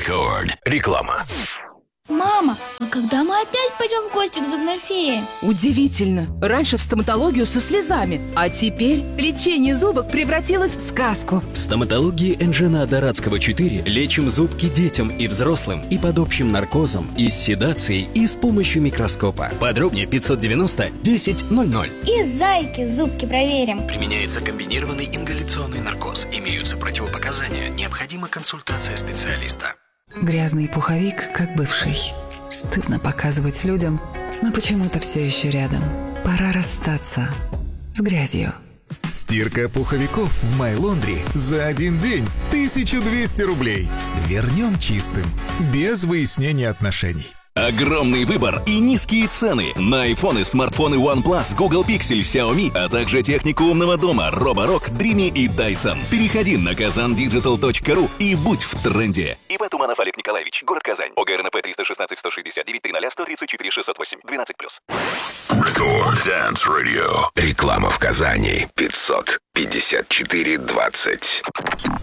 Рекорд. Реклама. Мама, а когда мы опять пойдем в гости к зубной фее? Удивительно. Раньше в стоматологию со слезами, а теперь лечение зубок превратилось в сказку. В стоматологии Энжена Дорадского 4 лечим зубки детям и взрослым и под общим наркозом, и с седацией, и с помощью микроскопа. Подробнее 590 10 00. И зайки зубки проверим. Применяется комбинированный ингаляционный наркоз. Имеются противопоказания. Необходима консультация специалиста. Грязный пуховик, как бывший. Стыдно показывать людям, но почему-то все еще рядом. Пора расстаться с грязью. Стирка пуховиков в My Laundry за один день 1200 рублей. Вернем чистым, без выяснения отношений. Огромный выбор и низкие цены на айфоны, смартфоны OnePlus, Google Pixel, Xiaomi, а также технику умного дома Roborock, Dreamy и Dyson. Переходи на kazandigital.ru и будь в тренде. ИП Туманов Олег Николаевич, город Казань. ОГРНП 316 169 00 134 608 12+. Record Dance Radio. Реклама в Казани 554 20.